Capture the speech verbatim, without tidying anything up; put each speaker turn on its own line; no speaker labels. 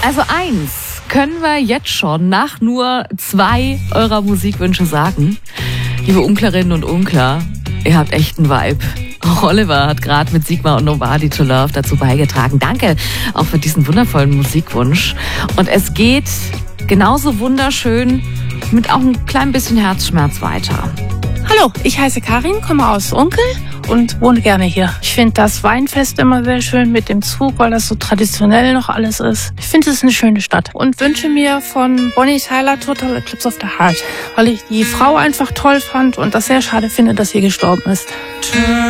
Also eins können wir jetzt schon nach nur zwei eurer Musikwünsche sagen. Liebe Unklerinnen und Unkler, ihr habt echt einen Vibe. Auch Oliver hat gerade mit Sigmar und Nobody to Love dazu beigetragen. Danke auch für diesen wundervollen Musikwunsch. Und es geht genauso wunderschön mit auch ein klein bisschen Herzschmerz weiter.
Hallo, ich heiße Karin, komme aus Unkel und wohne gerne hier. Ich finde das Weinfest immer sehr schön mit dem Zug, weil das so traditionell noch alles ist. Ich finde es eine schöne Stadt und wünsche mir von Bonnie Tyler Total Eclipse of the Heart, weil ich die Frau einfach toll fand und das sehr schade finde, dass sie gestorben ist.